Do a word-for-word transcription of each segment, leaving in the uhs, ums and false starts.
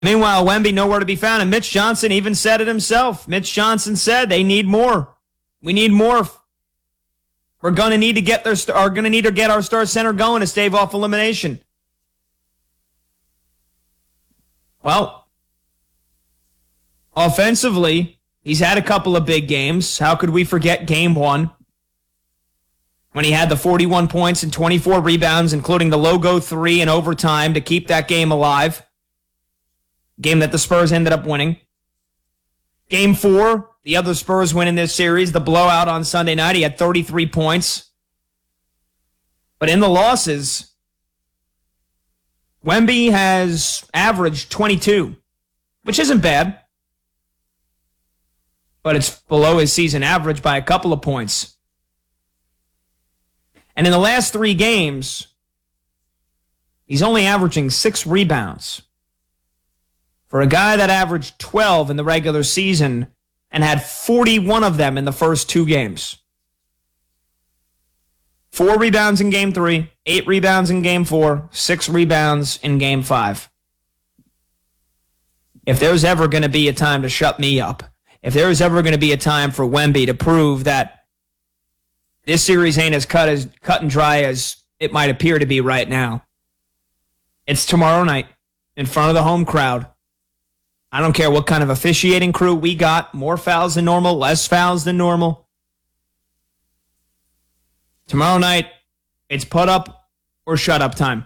Meanwhile, Wemby nowhere to be found, and Mitch Johnson even said it himself. Mitch Johnson said they need more. We need more. We're going to need to get their are going to need to get our star center going to stave off elimination. Well, offensively, he's had a couple of big games. How could we forget game one when he had the forty-one points and twenty-four rebounds, including the logo three in overtime to keep that game alive? Game that the Spurs ended up winning. Game four, the other Spurs win in this series, the blowout on Sunday night. He had thirty-three points. But in the losses, Wemby has averaged twenty-two, which isn't bad. But it's below his season average by a couple of points. And in the last three games, he's only averaging six rebounds. For a guy that averaged twelve in the regular season and had forty-one of them in the first two games. Four rebounds in game three, eight rebounds in game four, six rebounds in game five. If there's ever going to be a time to shut me up, if there's ever going to be a time for Wemby to prove that this series ain't as cut as cut and dry as it might appear to be right now, it's tomorrow night in front of the home crowd. I don't care what kind of officiating crew we got, more fouls than normal, less fouls than normal. Tomorrow night, it's put up or shut up time.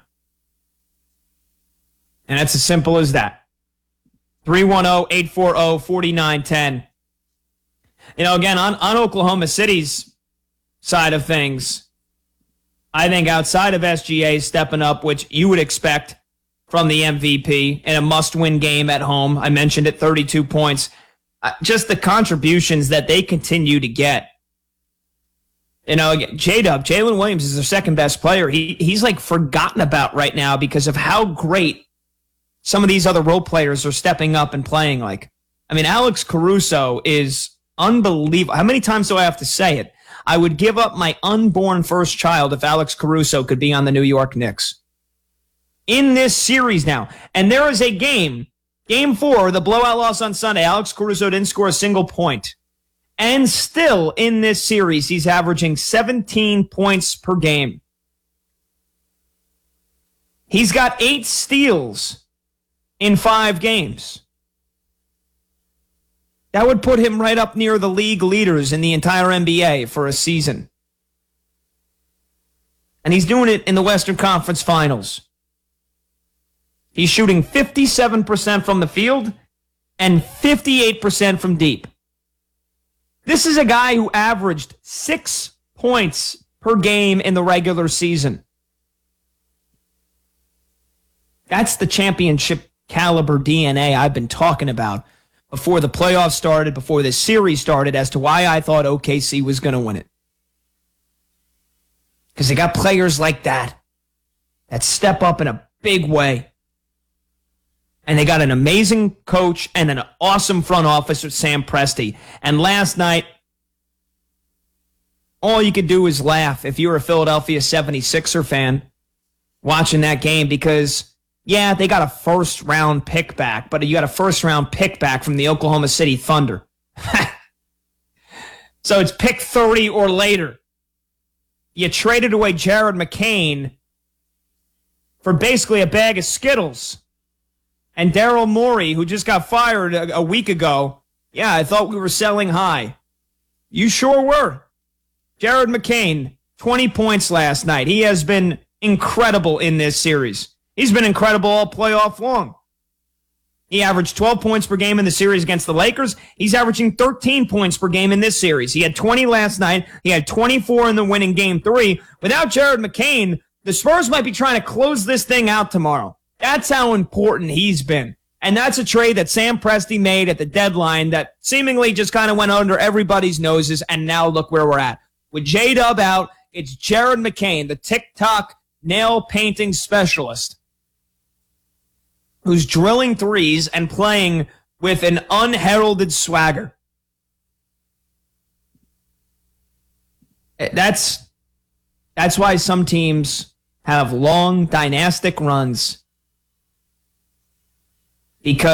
And it's as simple as that. three one zero, eight four zero, four nine one zero. You know, again, on, on Oklahoma City's side of things, I think outside of S G A stepping up, which you would expect from the M V P in a must-win game at home. I mentioned it, thirty-two points. Uh, just the contributions that they continue to get. You know, J-Dub, Jalen Williams is their second-best player. He He's, like, forgotten about right now because of how great some of these other role players are stepping up and playing like. I mean, Alex Caruso is unbelievable. How many times do I have to say it? I would give up my unborn first child if Alex Caruso could be on the New York Knicks. In this series now. And there is a game, game four, the blowout loss on Sunday. Alex Caruso didn't score a single point. And still in this series, he's averaging seventeen points per game. He's got eight steals in five games. That would put him right up near the league leaders in the entire N B A for a season. And he's doing it in the Western Conference Finals. He's shooting fifty-seven percent from the field and fifty-eight percent from deep. This is a guy who averaged six points per game in the regular season. That's the championship caliber D N A I've been talking about before the playoffs started, before this series started, as to why I thought O K C was going to win it. Because they got players like that that step up in a big way. And they got an amazing coach and an awesome front office with Sam Presti. And last night, all you could do is laugh if you were a Philadelphia seventy-sixer fan watching that game because, yeah, they got a first-round pick back, but you got a first-round pick back from the Oklahoma City Thunder. So it's pick thirty or later. You traded away Jared McCain for basically a bag of Skittles. And Daryl Morey, who just got fired a, a week ago, yeah, I thought we were selling high. You sure were. Jared McCain, twenty points last night. He has been incredible in this series. He's been incredible all playoff long. He averaged twelve points per game in the series against the Lakers. He's averaging thirteen points per game in this series. He had twenty last night. He had twenty-four in the winning game three. Without Jared McCain, the Spurs might be trying to close this thing out tomorrow. That's how important he's been. And that's a trade that Sam Presti made at the deadline that seemingly just kind of went under everybody's noses, and now look where we're at. With J-Dub out, it's Jared McCain, the TikTok nail-painting specialist, who's drilling threes and playing with an unheralded swagger. That's, that's why some teams have long dynastic runs. because